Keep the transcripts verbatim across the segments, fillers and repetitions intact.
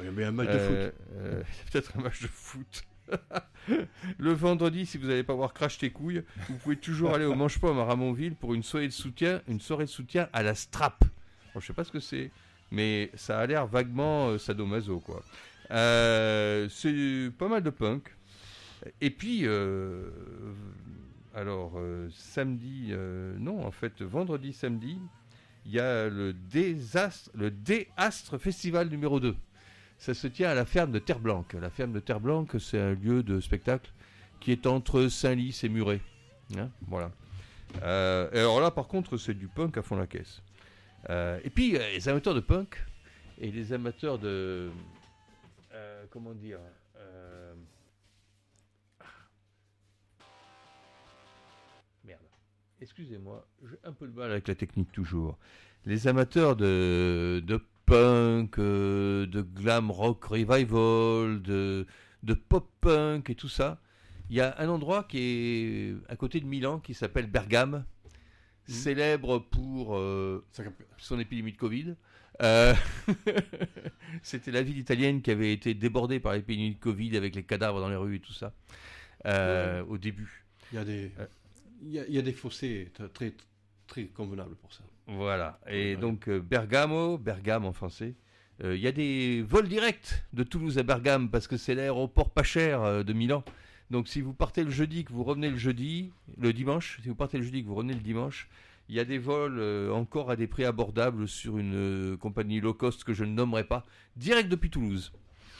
Il y a bien un match Euh, de foot. euh, peut-être un match de foot. Le vendredi, si vous n'allez pas voir Crash tes couilles, vous pouvez toujours aller au Mange-Pomme à Ramonville pour une soirée de soutien, une soirée de soutien à la Strap. Bon, je sais pas ce que c'est, mais ça a l'air vaguement euh, sadomaso, quoi. Euh, c'est pas mal de punk. Et puis, euh, alors euh, samedi, euh, non, en fait, vendredi, samedi, il y a le désastre, le Déastre Festival numéro deux. Ça se tient à la ferme de Terre-Blanque. La ferme de Terre-Blanque, c'est un lieu de spectacle qui est entre Saint-Lys et Muret. Hein, voilà. Euh, et alors là, par contre, c'est du punk à fond la caisse. Euh, et puis, euh, les amateurs de punk et les amateurs de... Euh, comment dire euh, Merde. Excusez-moi, j'ai un peu de mal avec la technique toujours. Les amateurs de, de punk, euh, de glam rock revival, de, de pop punk et tout ça, il y a un endroit qui est à côté de Milan qui s'appelle Bergame, mmh. célèbre pour euh, son épidémie de Covid. Euh, C'était la ville italienne qui avait été débordée par l'épidémie de Covid avec les cadavres dans les rues et tout ça euh, ouais. au début. Il y a des, euh, il y a, il y a des fossés très, très, très convenables pour ça. Voilà. Et ouais. donc euh, Bergamo, Bergame en français. Il euh, y a des vols directs de Toulouse à Bergame parce que c'est l'aéroport pas cher euh, de Milan. Donc si vous partez le jeudi, que vous revenez le jeudi, le dimanche, si vous partez le jeudi, que vous revenez le dimanche. Il y a des vols euh, encore à des prix abordables sur une euh, compagnie low cost que je ne nommerai pas, direct depuis Toulouse.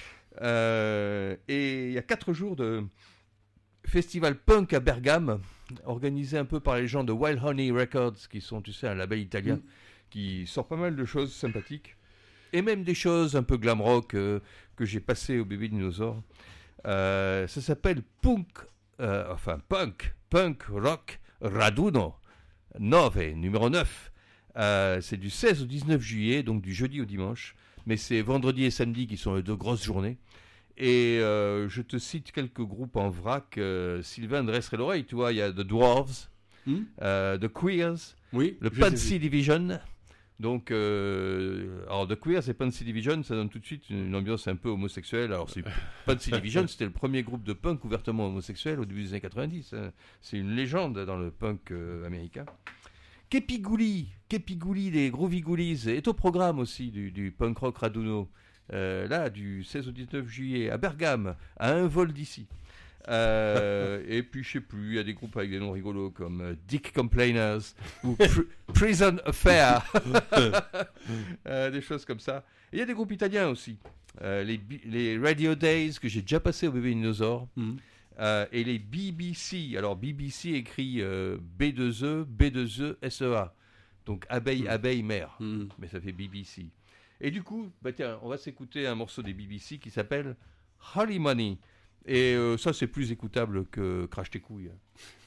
Euh, et il y a quatre jours de festival punk à Bergame, organisé un peu par les gens de Wild Honey Records, qui sont, tu sais, un label italien, mmh. qui sort pas mal de choses sympathiques, et même des choses un peu glam rock euh, que j'ai passées au bébé dinosaure. Euh, ça s'appelle Punk, euh, enfin Punk, Punk Rock Raduno. neuf, numéro neuf. Euh, c'est du seize au dix-neuf juillet, donc du jeudi au dimanche. Mais c'est vendredi et samedi qui sont les deux grosses journées. Et euh, je te cite quelques groupes en vrac. Euh, Sylvain, dresserait l'oreille, tu vois. Il y a The Dwarves, hmm? euh, The Queers, oui, le Pansy Division. Donc, euh, alors The Queers et Pansy Division, ça donne tout de suite une, une ambiance un peu homosexuelle. Alors, c'est, Pansy Division, c'était le premier groupe de punk ouvertement homosexuel au début des années quatre-vingt-dix. Hein. C'est une légende dans le punk euh, américain. Kepigouli, Kepigouli, les Groovy Ghoulies, est au programme aussi du, du punk rock Raduno. Euh, là, du seize au dix-neuf juillet, à Bergame, à un vol d'ici. Euh, et puis, je sais plus, il y a des groupes avec des noms rigolos comme euh, Dick Complainers ou Pr- Prison Affair. euh, des choses comme ça. Et il y a des groupes italiens aussi. Euh, les, les Radio Days, que j'ai déjà passé au bébé dinosaure. Mm-hmm. Euh, et les B B C. Alors, B B C écrit euh, B deux E, B deux E, S E A. Donc, abeille, mm-hmm. abeille, mère. Mm-hmm. Mais ça fait B B C. Et du coup, bah, tiens, on va s'écouter un morceau des B B C qui s'appelle Holy Money. Et euh, ça, c'est plus écoutable que Crash tes couilles.